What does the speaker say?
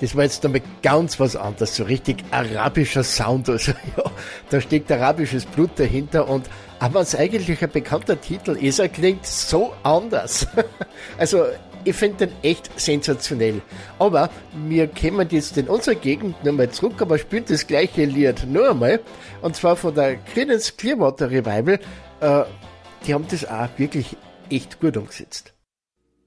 Das war jetzt einmal ganz was anderes, so richtig arabischer Sound, also ja, da steckt arabisches Blut dahinter und aber es eigentlich ein bekannter Titel ist, er klingt so anders. Also ich finde den echt sensationell. Aber wir kommen jetzt in unserer Gegend nochmal zurück, aber spielen das gleiche Lied noch einmal. Und zwar von der Creedence Clearwater Revival. Die haben das auch wirklich echt gut umgesetzt.